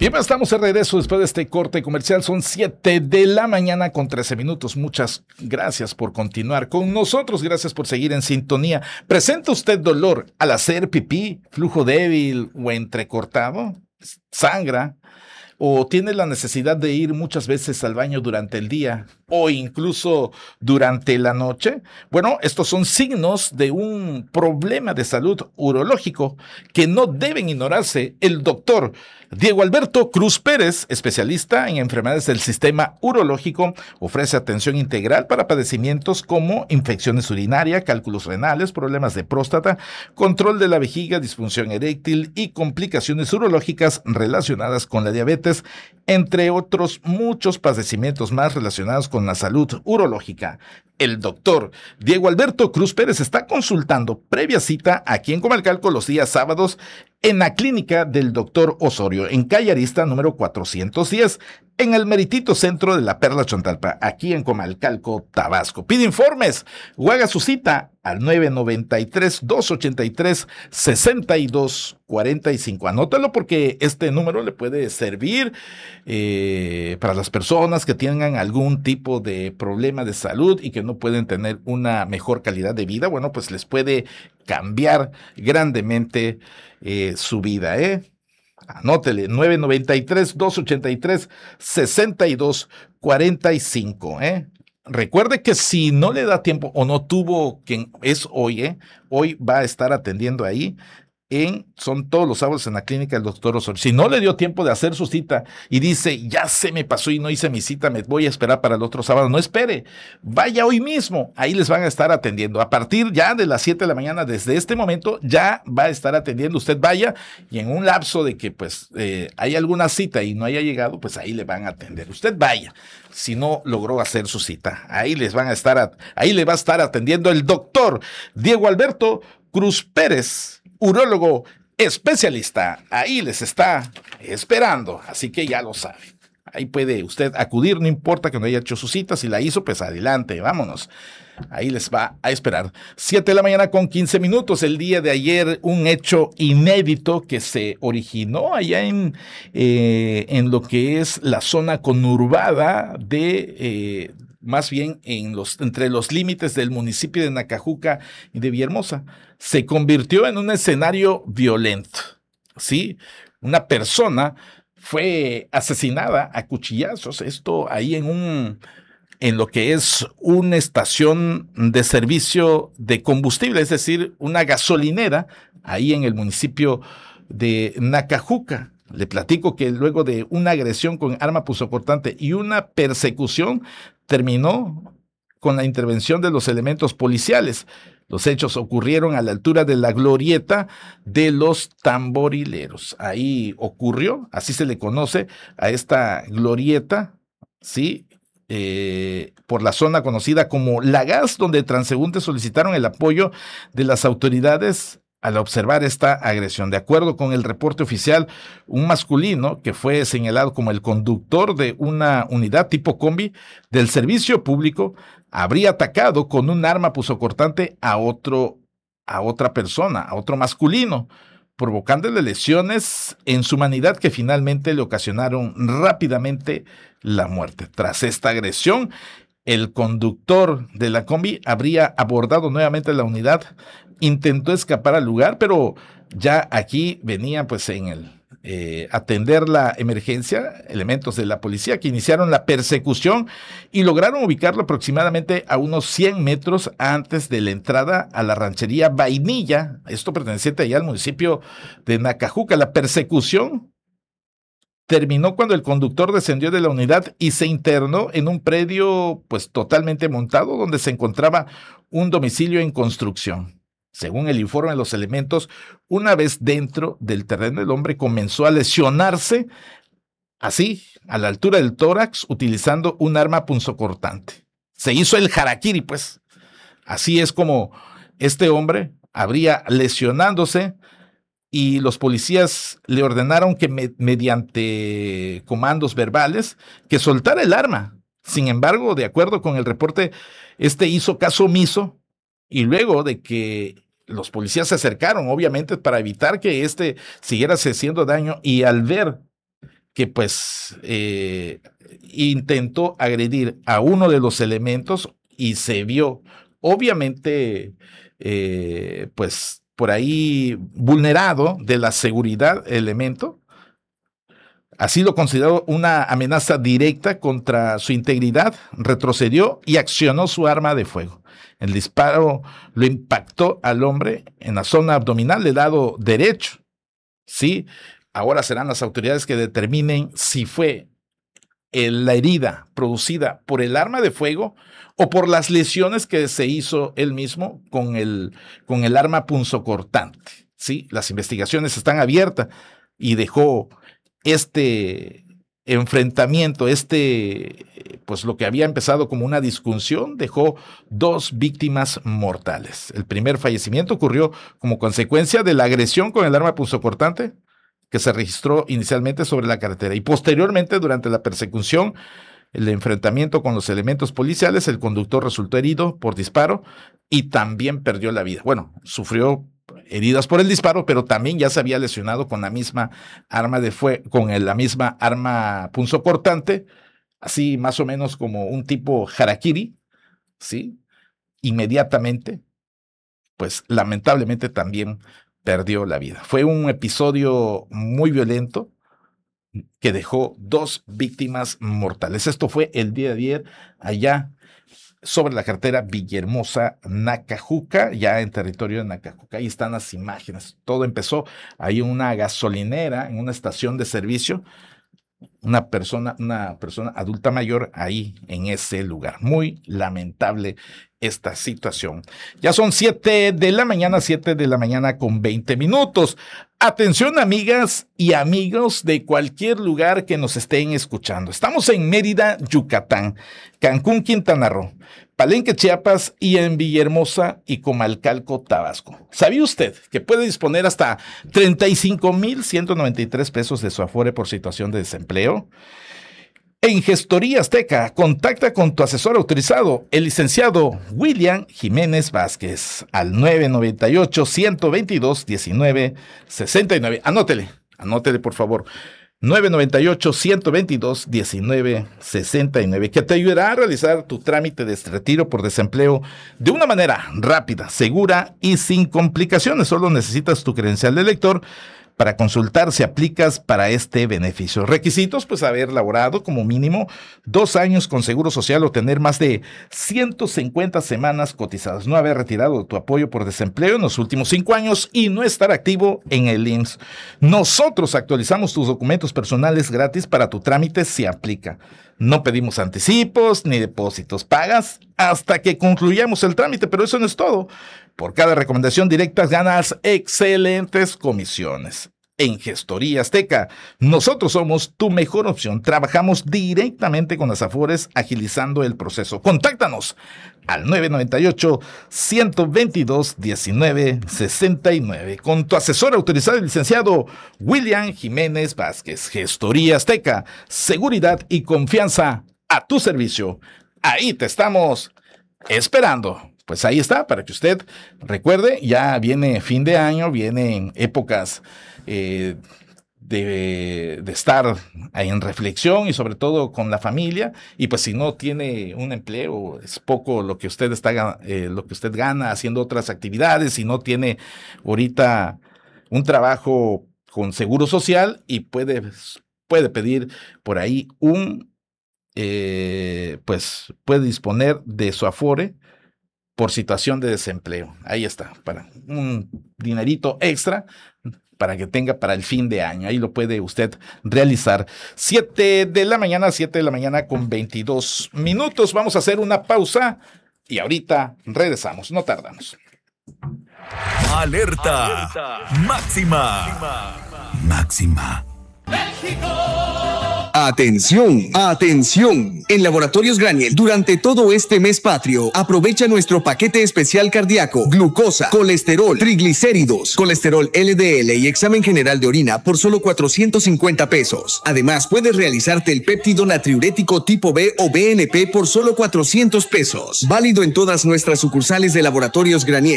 Bien, pues estamos de regreso después de este corte comercial. Son 7 de la mañana con 13 minutos. Muchas gracias por continuar con nosotros. Gracias por seguir en sintonía. ¿Presenta usted dolor al hacer pipí, flujo débil o entrecortado? ¿Sangra? ¿O tiene la necesidad de ir muchas veces al baño durante el día o incluso durante la noche? Bueno, estos son signos de un problema de salud urológico que no deben ignorarse. El doctor Diego Alberto Cruz Pérez, especialista en enfermedades del sistema urológico, ofrece atención integral para padecimientos como infecciones urinarias, cálculos renales, problemas de próstata, control de la vejiga, disfunción eréctil y complicaciones urológicas relacionadas con la diabetes, entre otros muchos padecimientos más relacionados con la salud urológica. El doctor Diego Alberto Cruz Pérez está consultando previa cita aquí en Comalcalco los días sábados en la clínica del doctor Osorio, en calle Arista número 410, en el meritito centro de la Perla Chontalpa, aquí en Comalcalco, Tabasco. Pide informes o haga su cita al 993-283-6245. Anótalo porque este número le puede servir para las personas que tengan algún tipo de problema de salud y que no pueden tener una mejor calidad de vida. Bueno, pues les puede cambiar grandemente su vida, Anótele, 993-283-6245, Recuerde que si no le da tiempo o no tuvo quien es hoy, hoy va a estar atendiendo ahí son todos los sábados en la clínica del doctor Osorio. Si no le dio tiempo de hacer su cita y dice, ya se me pasó y no hice mi cita, me voy a esperar para el otro sábado, no espere, vaya hoy mismo, ahí les van a estar atendiendo. A partir ya de las 7 de la mañana, desde este momento, ya va a estar atendiendo. Usted vaya y en un lapso de que pues hay alguna cita y no haya llegado, pues ahí le van a atender. Usted vaya. Si no logró hacer su cita, ahí le va a estar atendiendo el doctor Diego Alberto Cruz Pérez, urólogo especialista. Ahí les está esperando, así que ya lo sabe. Ahí puede usted acudir, no importa que no haya hecho su cita. Si la hizo, pues adelante, vámonos. Ahí les va a esperar. 7 de la mañana con 15 minutos. El día de ayer, un hecho inédito que se originó allá en lo que es la zona conurbada de... más bien entre los límites del municipio de Nacajuca y de Villahermosa, se convirtió en un escenario violento, ¿sí? Una persona fue asesinada a cuchillazos, esto ahí en lo que es una estación de servicio de combustible, es decir, una gasolinera, ahí en el municipio de Nacajuca. Le platico que luego de una agresión con arma punzocortante y una persecución, terminó con la intervención de los elementos policiales. Los hechos ocurrieron a la altura de la glorieta de los tamborileros. Ahí ocurrió, así se le conoce a esta glorieta, ¿sí? Por la zona conocida como La Gas, donde transeúntes solicitaron el apoyo de las autoridades al observar esta agresión. De acuerdo con el reporte oficial, un masculino que fue señalado como el conductor de una unidad tipo combi del servicio público habría atacado con un arma punzocortante a otra persona, a otro masculino, provocándole lesiones en su humanidad que finalmente le ocasionaron rápidamente la muerte. Tras esta agresión, el conductor de la combi habría abordado nuevamente la unidad, intentó escapar al lugar, pero ya aquí venía pues atender la emergencia, elementos de la policía que iniciaron la persecución y lograron ubicarlo aproximadamente a unos 100 metros antes de la entrada a la ranchería Vainilla, esto perteneciente allá al municipio de Nacajuca. La persecución terminó cuando el conductor descendió de la unidad y se internó en un predio pues totalmente montado donde se encontraba un domicilio en construcción. Según el informe de los elementos, una vez dentro del terreno, el hombre comenzó a lesionarse así, a la altura del tórax, utilizando un arma punzocortante. Se hizo el harakiri, pues. Así es como este hombre habría lesionándose y los policías le ordenaron que mediante comandos verbales que soltara el arma. Sin embargo, de acuerdo con el reporte, hizo caso omiso y luego de que los policías se acercaron, obviamente, para evitar que siguiera haciendo daño y al ver que pues intentó agredir a uno de los elementos y se vio obviamente pues por ahí vulnerado de la seguridad elemento. Así lo consideró una amenaza directa contra su integridad, retrocedió y accionó su arma de fuego. El disparo lo impactó al hombre en la zona abdominal del lado derecho. Sí, ahora serán las autoridades que determinen si fue la herida producida por el arma de fuego o por las lesiones que se hizo él mismo con el arma punzocortante. Sí, las investigaciones están abiertas y dejó este enfrentamiento, pues lo que había empezado como una discusión, dejó 2 víctimas mortales. El primer fallecimiento ocurrió como consecuencia de la agresión con el arma punzocortante que se registró inicialmente sobre la carretera y posteriormente durante la persecución, el enfrentamiento con los elementos policiales, el conductor resultó herido por disparo y también perdió la vida. Bueno, sufrió heridas por el disparo, pero también ya se había lesionado con la misma arma de fuego, la misma arma punzocortante, así más o menos como un tipo harakiri, ¿sí? Inmediatamente, pues lamentablemente también perdió la vida. Fue un episodio muy violento que dejó 2 víctimas mortales. Esto fue el día de ayer allá sobre la carretera Villahermosa, Nacajuca, ya en territorio de Nacajuca. Ahí están las imágenes. Todo empezó ahí en una gasolinera, en una estación de servicio. Una persona adulta mayor ahí en ese lugar. Muy lamentable esta situación. Ya son 7 de la mañana con 20 minutos. Atención, amigas y amigos de cualquier lugar que nos estén escuchando. Estamos en Mérida, Yucatán, Cancún, Quintana Roo, Palenque, Chiapas y en Villahermosa y Comalcalco, Tabasco. ¿Sabía usted que puede disponer hasta 35,193 pesos de su afore por situación de desempleo? En Gestoría Azteca, contacta con tu asesor autorizado, el licenciado William Jiménez Vázquez, al 998-122-1969. Anótele por favor. 998-122-1969, que te ayudará a realizar tu trámite de retiro por desempleo de una manera rápida, segura y sin complicaciones. Solo necesitas tu credencial de lector para consultar si aplicas para este beneficio. Requisitos, pues haber laborado como mínimo 2 años con Seguro Social o tener más de 150 semanas cotizadas, no haber retirado tu apoyo por desempleo en los últimos 5 años y no estar activo en el IMSS. Nosotros actualizamos tus documentos personales gratis para tu trámite si aplica. No pedimos anticipos ni depósitos, pagas hasta que concluyamos el trámite, pero eso no es todo. Por cada recomendación directa ganas excelentes comisiones. En Gestoría Azteca, nosotros somos tu mejor opción. Trabajamos directamente con las afores, agilizando el proceso. Contáctanos al 998-122-1969 con tu asesor autorizado y licenciado William Jiménez Vázquez. Gestoría Azteca, seguridad y confianza a tu servicio. Ahí te estamos esperando. Pues ahí está, para que usted recuerde, ya viene fin de año, vienen épocas de estar en reflexión y sobre todo con la familia, y pues si no tiene un empleo, es poco lo que usted gana haciendo otras actividades, si no tiene ahorita un trabajo con Seguro Social y puede pedir por ahí pues puede disponer de su afore por situación de desempleo. Ahí está, para un dinerito extra para que tenga para el fin de año. Ahí lo puede usted realizar. 7 de la mañana con 22 minutos. Vamos a hacer una pausa y ahorita regresamos. No tardamos. Alerta. Máxima. México. Atención, atención. En Laboratorios Graniel, durante todo este mes patrio, aprovecha nuestro paquete especial cardíaco, glucosa, colesterol, triglicéridos, colesterol LDL y examen general de orina por solo 450 pesos. Además, puedes realizarte el péptido natriurético tipo B o BNP por solo 400 pesos. Válido en todas nuestras sucursales de Laboratorios Graniel.